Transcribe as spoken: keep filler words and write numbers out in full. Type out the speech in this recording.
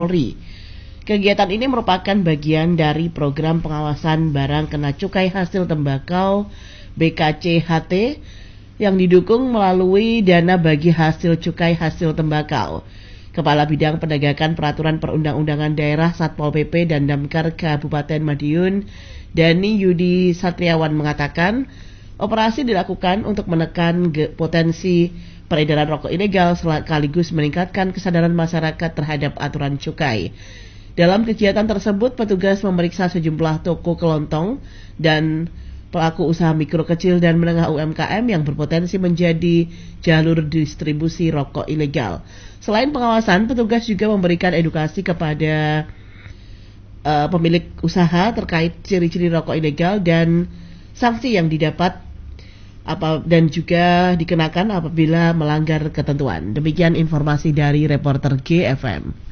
Polri. Kegiatan ini merupakan bagian dari program pengawasan barang kena cukai hasil tembakau B K C H T yang didukung melalui dana bagi hasil cukai hasil tembakau. Kepala Bidang Penegakan Peraturan Perundang-undangan Daerah Satpol P P dan Damkar Kabupaten Madiun, Dani Yudi Satriawan mengatakan, operasi dilakukan untuk menekan potensi peredaran rokok ilegal sekaligus meningkatkan kesadaran masyarakat terhadap aturan cukai. Dalam kegiatan tersebut, petugas memeriksa sejumlah toko kelontong dan pelaku usaha mikro kecil dan menengah U M K M yang berpotensi menjadi jalur distribusi rokok ilegal. Selain pengawasan, petugas juga memberikan edukasi kepada uh, pemilik usaha terkait ciri-ciri rokok ilegal dan sanksi yang didapat apa dan juga dikenakan apabila melanggar ketentuan. Demikian informasi dari reporter G F M.